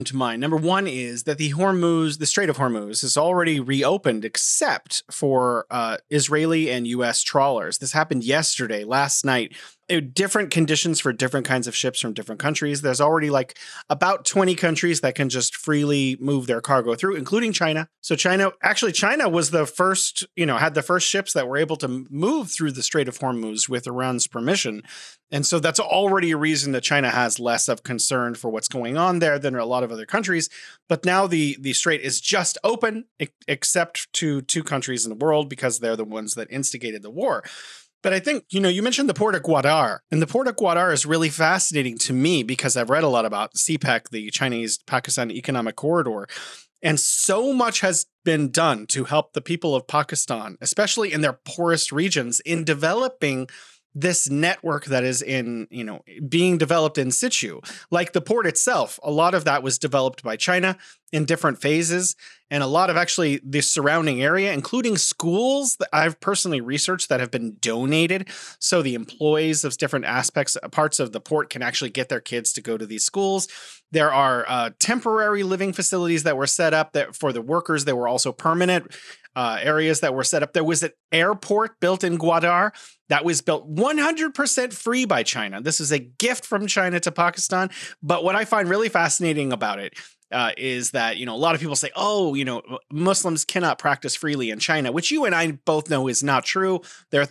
to mind. Number one is that the Strait of Hormuz is already reopened except for Israeli and U.S. trawlers. This happened yesterday, last night. Different conditions for different kinds of ships from different countries. There's already like about 20 countries that can just freely move their cargo through, including China. So China was the first, had the first ships that were able to move through the Strait of Hormuz with Iran's permission. And so that's already a reason that China has less of concern for what's going on there than a lot of other countries. But now the strait is just open, except to two countries in the world because they're the ones that instigated the war. But I think, you mentioned the Port of Gwadar, and the Port of Gwadar is really fascinating to me because I've read a lot about CPEC, the Chinese-Pakistan Economic Corridor, and so much has been done to help the people of Pakistan, especially in their poorest regions, in developing this network that is being developed in situ. Like the port itself, a lot of that was developed by China in different phases. And a lot of actually the surrounding area, including schools that I've personally researched that have been donated. So the employees of different parts of the port can actually get their kids to go to these schools. There are temporary living facilities that were set up that for the workers. There were also permanent areas that were set up. There was an airport built in Gwadar that was built 100% free by China. This is a gift from China to Pakistan. But what I find really fascinating about it is that, a lot of people say, Muslims cannot practice freely in China, which you and I both know is not true. There are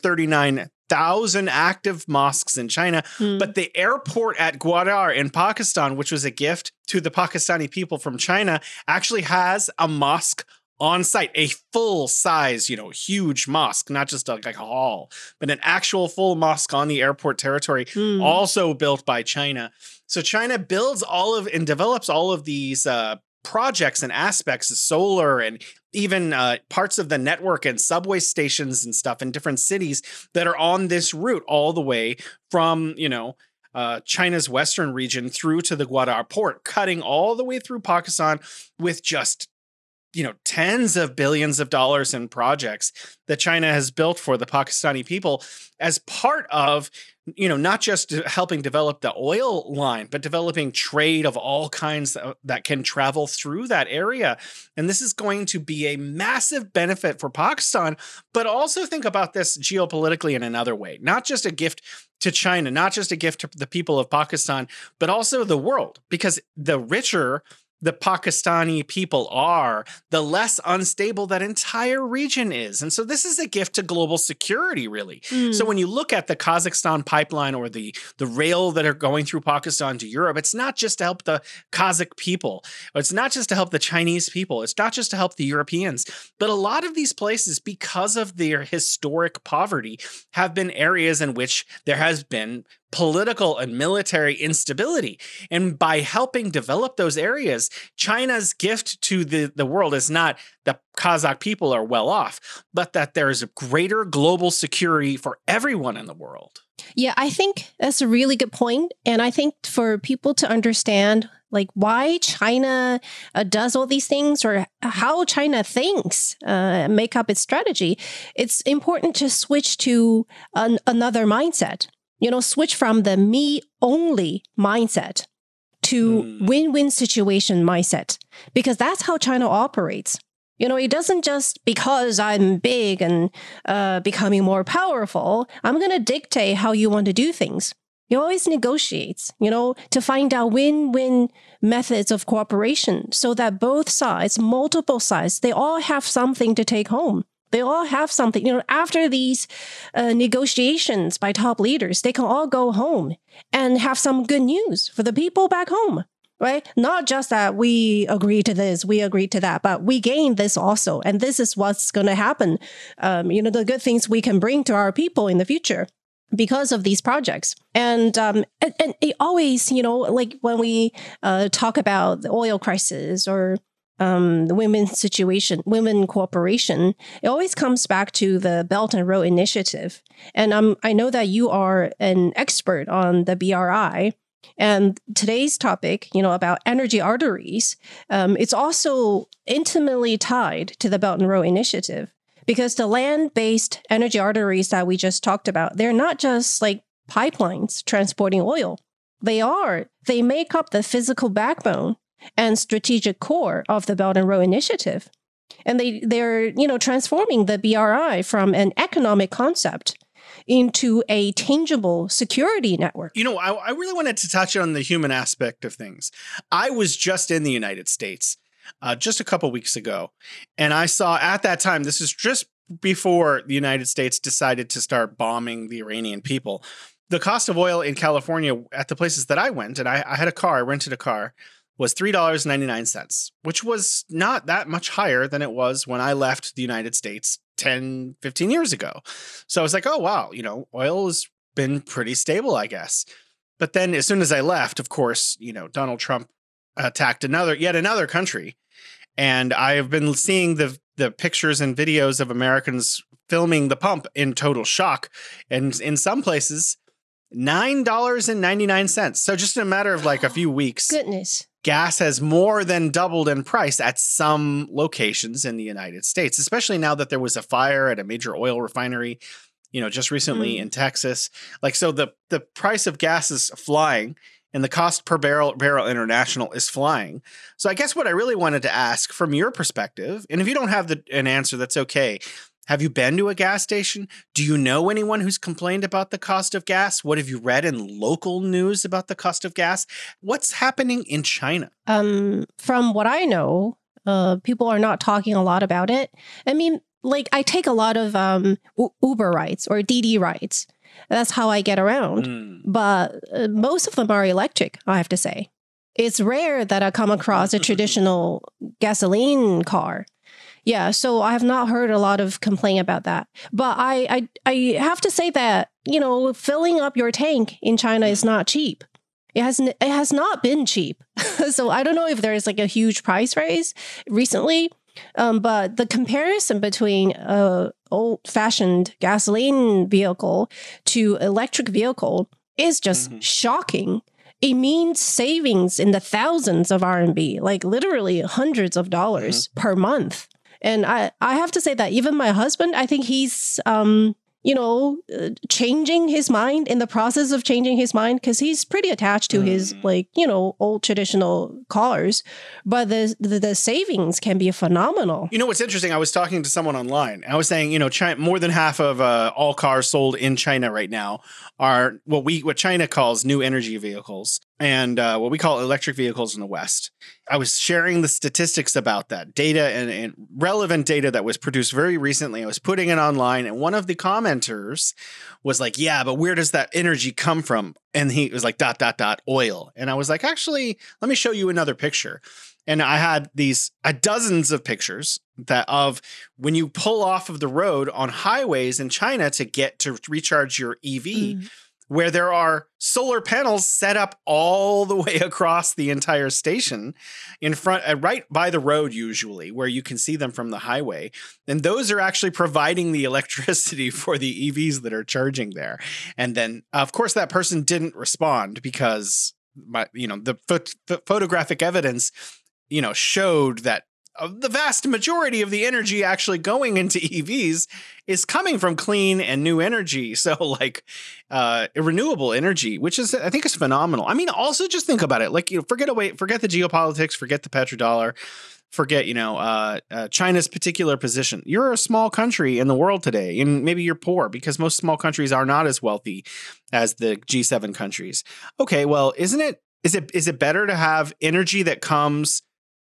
39,000 active mosques in China, but the airport at Gwadar in Pakistan, which was a gift to the Pakistani people from China, actually has a mosque on site, a full size, huge mosque, not just like a hall, but an actual full mosque on the airport territory, also built by China. So China builds and develops all of these projects and aspects of solar and even parts of the network and subway stations and stuff in different cities that are on this route all the way from, China's western region through to the Gwadar port, cutting all the way through Pakistan with just tens of billions of dollars in projects that China has built for the Pakistani people as part of, not just helping develop the oil line, but developing trade of all kinds that can travel through that area. And this is going to be a massive benefit for Pakistan, but also think about this geopolitically in another way, not just a gift to China, not just a gift to the people of Pakistan, but also the world, because the richer the Pakistani people are, the less unstable that entire region is. And so this is a gift to global security, really. So when you look at the Kazakhstan pipeline or the rail that are going through Pakistan to Europe, it's not just to help the Kazakh people. It's not just to help the Chinese people. It's not just to help the Europeans. But a lot of these places, because of their historic poverty, have been areas in which there has been political and military instability. And by helping develop those areas, China's gift to the world is not that Kazakh people are well off, but that there's greater global security for everyone in the world. Yeah, I think that's a really good point. And I think for people to understand why China does all these things or how China thinks, make up its strategy, it's important to switch to another mindset. Switch from the me-only mindset to win-win situation mindset, because that's how China operates. It doesn't just because I'm big and becoming more powerful, I'm going to dictate how you want to do things. It always negotiates, to find out win-win methods of cooperation so that both sides, multiple sides, they all have something to take home. They all have something, after these negotiations by top leaders, they can all go home and have some good news for the people back home, right? Not just that we agree to this, we agree to that, but we gain this also. And this is what's going to happen. The good things we can bring to our people in the future because of these projects. And it always, when we talk about the oil crisis or the women cooperation, it always comes back to the Belt and Road Initiative. And I know that you are an expert on the BRI. And today's topic, about energy arteries, it's also intimately tied to the Belt and Road Initiative, because the land-based energy arteries that we just talked about, they're not just like pipelines transporting oil. They make up the physical backbone and strategic core of the Belt and Road Initiative. And they're transforming the BRI from an economic concept into a tangible security network. I really wanted to touch on the human aspect of things. I was just in the United States just a couple weeks ago, and I saw at that time, this is just before the United States decided to start bombing the Iranian people, the cost of oil in California at the places that I went, and I had a car, I rented a car, was $3.99, which was not that much higher than it was when I left the United States 10, 15 years ago. So I was like, oh, wow, oil has been pretty stable, I guess. But then as soon as I left, of course, Donald Trump attacked yet another country. And I have been seeing the pictures and videos of Americans filming the pump in total shock. And in some places, $9.99. So just in a matter of like a few weeks. Goodness. Gas has more than doubled in price at some locations in the United States, especially now that there was a fire at a major oil refinery, just recently in Texas. So the price of gas is flying and the cost per barrel international is flying. So I guess what I really wanted to ask from your perspective, and if you don't have an answer, that's okay. Have you been to a gas station? Do you know anyone who's complained about the cost of gas? What have you read in local news about the cost of gas? What's happening in China? From what I know, people are not talking a lot about it. I mean, I take a lot of Uber rides or DD rides. That's how I get around. But most of them are electric, I have to say. It's rare that I come across a traditional gasoline car. Yeah, so I have not heard a lot of complaint about that. But I have to say that, filling up your tank in China is not cheap. It has not been cheap. So I don't know if there's a huge price raise recently. But the comparison between old-fashioned gasoline vehicle to electric vehicle is just shocking. It means savings in the thousands of RMB, literally hundreds of dollars per month. And I have to say that even my husband, I think he's, changing his mind in the process of changing his mind because he's pretty attached to his, old traditional cars. But the savings can be phenomenal. What's interesting? I was talking to someone online. I was saying, China, more than half of all cars sold in China right now are what China calls new energy vehicles and what we call electric vehicles in the West. I was sharing the statistics about that data and relevant data that was produced very recently. I was putting it online, and one of the commenters was like, yeah, but where does that energy come from? And he was like, ... oil. And I was like, actually, let me show you another picture. And I had these dozens of pictures of when you pull off of the road on highways in China to recharge your EV, where there are solar panels set up all the way across the entire station in front, right by the road, usually, where you can see them from the highway. And those are actually providing the electricity for the EVs that are charging there. And then, of course, that person didn't respond because, the photographic evidence, showed that the vast majority of the energy actually going into EVs is coming from clean and new energy. So renewable energy, which I think is phenomenal. I mean, also just think about it. Forget the geopolitics, forget the petrodollar, forget, China's particular position. You're a small country in the world today, and maybe you're poor because most small countries are not as wealthy as the G7 countries. Okay, well, is it better to have energy that comes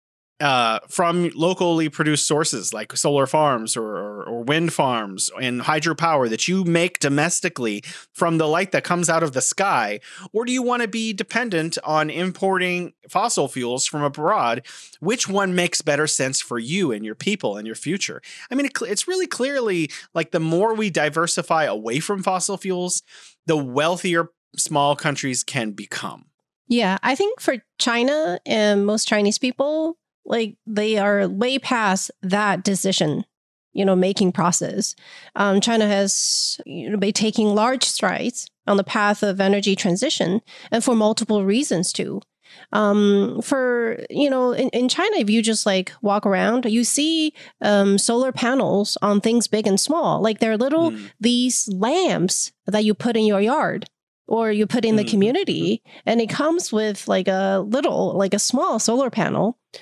from locally produced sources like solar farms or wind farms and hydropower that you make domestically from the light that comes out of the sky? Or do you want to be dependent on importing fossil fuels from abroad? Which one makes better sense for you and your people and your future? I mean, it's really clearly the more we diversify away from fossil fuels, the wealthier small countries can become. Yeah, I think for China and most Chinese people, they are way past that decision, making process. China has been taking large strides on the path of energy transition, and for multiple reasons too. In China, if you just walk around, you see solar panels on things big and small. They're little these lamps that you put in your yard. or you put in the community, and it comes with like a small solar panel.